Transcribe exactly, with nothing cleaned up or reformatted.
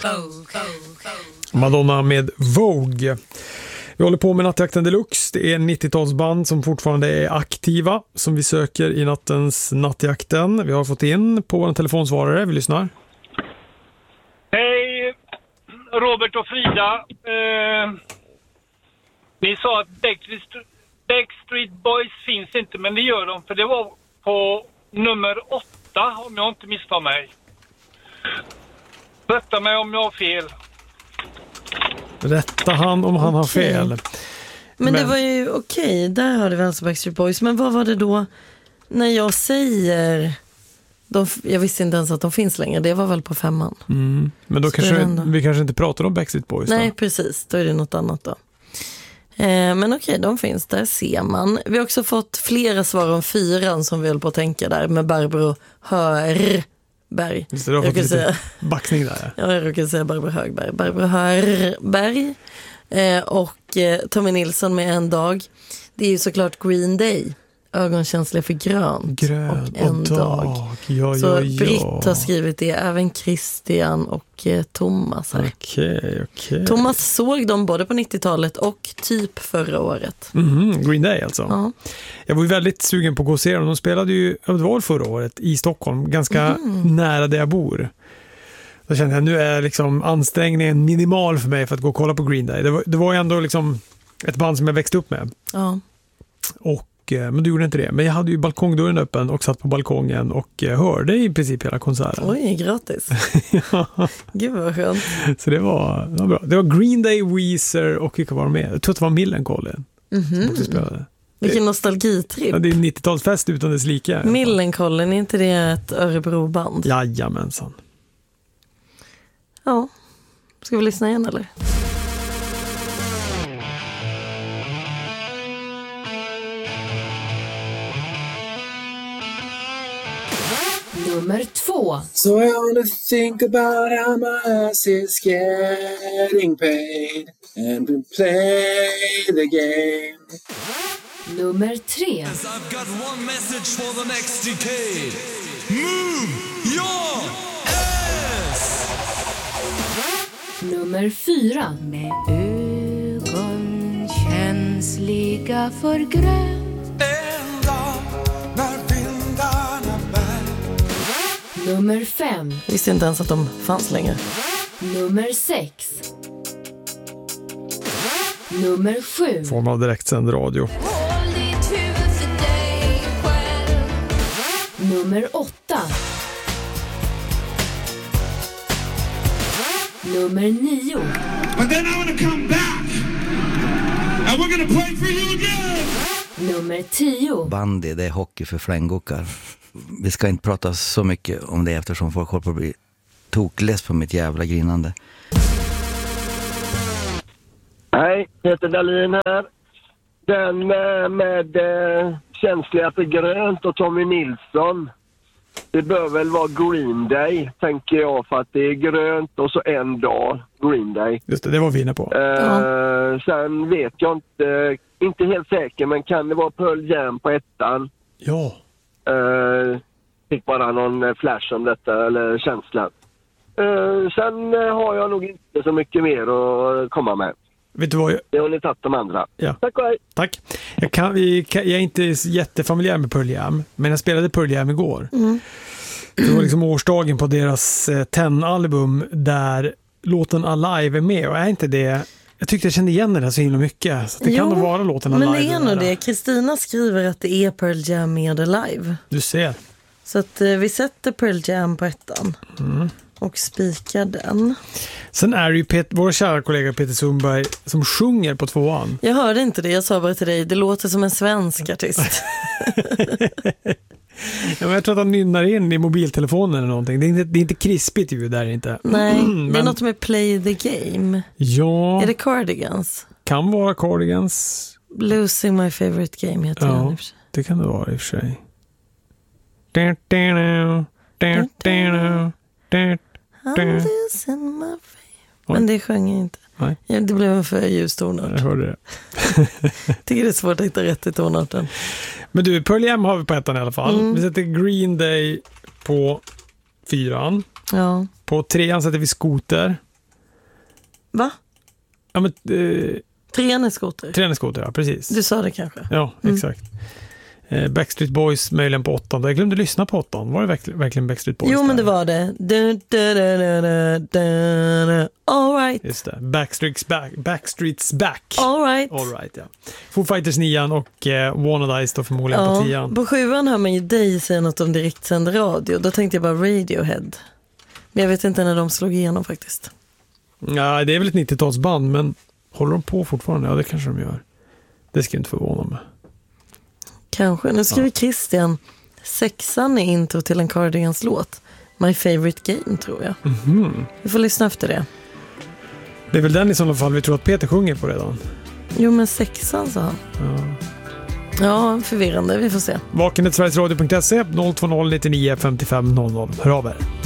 Madonna med Vogue. Vi håller på med Nattjakten Deluxe. Det är nittiotalsband som fortfarande är aktiva som vi söker i nattens Nattjakten. Vi har fått in på en telefonsvarare. Vi lyssnar. Hej Robert och Frida. Eh, ni sa att Backstreet, Backstreet Boys finns inte, men det gör de, för det var på nummer åtta om jag inte misstar mig. Rätta mig om jag har fel. Rätta han om han har fel. Men, Men det var ju okej, okay. Där har det väl alltså Backstreet Boys. Men vad var det då när jag säger de, jag visste inte ens att de finns längre. Det var väl på femman. Mm. Men då Så kanske ändå... vi kanske inte pratar om Backstreet Boys. Nej, då? precis. Då är det något annat då. Eh, men okej, de finns där, ser man. Vi har också fått flera svar om fyran som vi höll på att tänka där. Med Barbro Hörberg. Just det, du har fått lite säga... backning där. Ja, jag råkade säga Barbro Högberg. Barbro Hörberg. Eh, och eh, Tommy Nilsson med En dag. Det är ju såklart Green Day. Ögonkänsliga för grönt. Grön och En och dag. dag. Ja, Så ja, ja. Britt har skrivit det. Även Christian och eh, Thomas här. Okej, okej. Thomas såg dem både på nittiotalet och typ förra året. Mm-hmm, Green Day alltså. Ja. Jag var ju väldigt sugen på att gå och se dem. De spelade ju, det var förra året i Stockholm. Ganska mm. nära där jag bor. Då kände jag, nu är liksom ansträngningen minimal för mig för att gå och kolla på Green Day. Det var, det var ju ändå liksom ett band som jag växte upp med. Ja. Och, men du gjorde inte det. Men jag hade ju balkongdörren öppen och satt på balkongen och hörde i princip hela konserten. Oj, gratis. Ja. Gud vad skönt. Så det var, det var bra. Det var Green Day, Weezer och vilka var med? Jag tror att det var Millencolin. Mm-hmm. Vilken nostalgitripp. Ja, det är en nittiotalsfest utan dess like. Millencolin, är inte det ett Örebroband? Jajamensan. Ja. Ska vi lyssna igen eller? Nummer två. So I only think about how my ass is getting paid and we play the game. Nummer tre. I've got one message for the next decade. Move your ass! Nummer fyra. Med ögon känsliga för grönt. En dag när vindarna bär. Nummer fem. Jag visste inte ens att de fanns längre. Nummer sex. Nummer sju. Form av direktsänd radio. Nummer åtta. Nummer nio. And then I'm gonna come back. And we're gonna play for you again. Nummer tio. Bandy, det är hockey för flänggockar. Vi ska inte prata så mycket om det eftersom folk håller på att bli tokless på mitt jävla grinande. Hej, Peter Dahlin här. Den med eh, känsliga för grönt och Tommy Nilsson. Det bör väl vara Green Day, tänker jag, för att det är grönt och så En dag Green Day. Just det, det var vi inne på. Eh, Ja. Sen vet jag inte, inte helt säker, men kan det vara Pearl Jam på ettan? Ja. Eh, fick bara någon flash om detta, eller känsla. Eh, sen har jag nog inte så mycket mer att komma med. Vet du vad jag... Det har ni tagit de andra. Ja. Tack och hej. Tack. Jag, kan, jag är inte jättefamiljär med Pearl Jam, men jag spelade Pearl Jam igår. Mm. Det var liksom årsdagen på deras eh, ten-album där låten Alive är med, och är inte det... Jag tyckte jag kände igen det så himla mycket. Så det Jo, kan nog vara låten Alive. Men det är nog det. Kristina skriver att det är Pearl Jam med Alive. Du ser. Så att eh, vi sätter Pearl Jam på ettan. Mm. Och spikar den. Sen är det ju Pet, vår kära kollega Peter Sundberg som sjunger på tvåan. Jag hörde inte det, jag sa bara till dig. Det låter som en svensk artist. Ja, men jag tror att han nynnar in i mobiltelefonen eller någonting. Det är inte, det är inte krispigt ljud där inte. Nej, Mm, det är men, något med Play the Game. Ja, Är det Cardigans? kan vara Cardigans. Losing my favorite game heter Ja. den i och för sig. Det kan det vara i och för sig. Da, da, da, da, da, da. I'm losing my favorite. Men det sjöng jag inte. Nej. Ja, det blev en för ljus tonart. Jag hörde det. Tycker det är svårt att hitta rätt i tonarten. Men du, Pearl Jam har vi på ettan i alla fall. Mm. Vi sätter Green Day på fyran. Ja. På trean sätter vi Scooter. Va? Ja, men... Eh, Trean är skoter. Trean är skoter, ja, precis. Du sa det kanske. Ja, Mm. exakt. Eh, Backstreet Boys möjligen på åttan. Jag glömde lyssna på åttan. Var det verkligen, verkligen Backstreet Boys? Jo, där? men det var det. Du, du, du, du, du, du, du. All right. Just det. Backstreet's back. Backstreet's back. All right. All right, ja. Foo Fighters nian och eh, Wanna Die står förmodligen Ja, på tian. på sjuan hör man ju dig säga något om direktsänd radio. Då tänkte jag bara Radiohead. Men jag vet inte när de slog igenom faktiskt. Ja, det är väl ett nittiotalsband, men håller de på fortfarande? Ja, det kanske de gör. Det ska inte förvåna mig. Kanske. Nu skriver Ja. Christian sexan är intro till en Cardigans låt. My favorite game, tror jag. Mhm. Vi får lyssna efter det. Det är väl den i sådana fall vi tror att Peter sjunger på redan. Jo, men sexan, sa han. Ja. Ja, förvirrande. Vi får se. Vakenet sveriges radio punkt se noll två noll nittionio femtiofem noll noll. Hör av er.